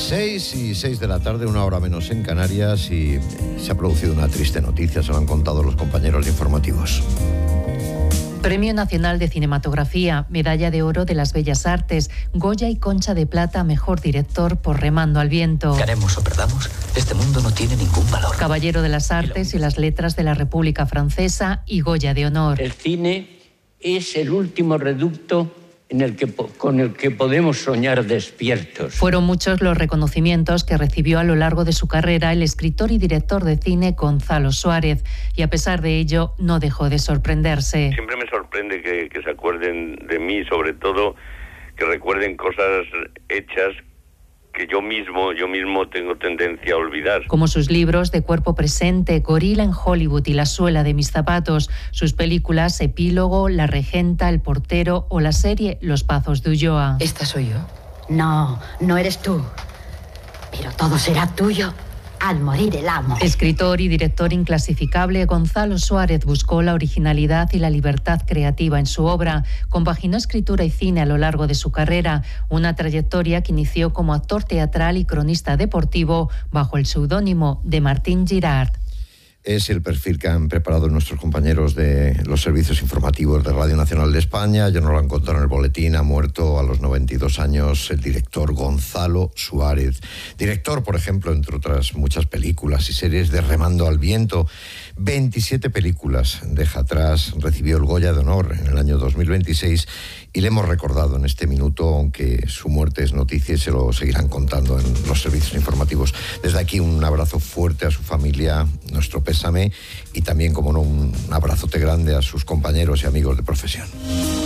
6:06 de la tarde, una hora menos en Canarias, y se ha producido una triste noticia, se lo han contado los compañeros de informativos. Premio Nacional de Cinematografía, Medalla de Oro de las Bellas Artes, Goya y Concha de Plata a Mejor Director por Remando al Viento. Ganemos o perdamos, este mundo no tiene ningún valor. Caballero de las Artes y las Letras de la República Francesa y Goya de Honor. El cine es el último reducto con el que podemos soñar despiertos. Fueron muchos los reconocimientos que recibió a lo largo de su carrera el escritor y director de cine Gonzalo Suárez, y a pesar de ello no dejó de sorprenderse. Siempre me sorprende que se acuerden de mí, sobre todo que recuerden cosas hechas que yo mismo tengo tendencia a olvidar. Como sus libros De Cuerpo Presente, Gorila en Hollywood y La Suela de Mis Zapatos, sus películas Epílogo, La Regenta, El Portero o la serie Los Pazos de Ulloa. ¿Esta soy yo? No, no eres tú. Pero todo será tuyo al morir el amo. Escritor y director inclasificable, Gonzalo Suárez buscó la originalidad y la libertad creativa en su obra. Compaginó escritura y cine a lo largo de su carrera, una trayectoria que inició como actor teatral y cronista deportivo bajo el seudónimo de Martín Girard. Es el perfil que han preparado nuestros compañeros de los servicios informativos de Radio Nacional de España. Ya nos lo han contado en el boletín. Ha muerto a los 92 años el director Gonzalo Suárez. Director, por ejemplo, entre otras muchas películas y series, de Remando al Viento. 27 películas deja atrás. Recibió el Goya de Honor en el año 2026 y le hemos recordado en este minuto, aunque su muerte es noticia y se lo seguirán contando en los servicios informativos. Desde aquí un abrazo fuerte a su familia, nuestro pésame, y también, como no, un abrazote grande a sus compañeros y amigos de profesión.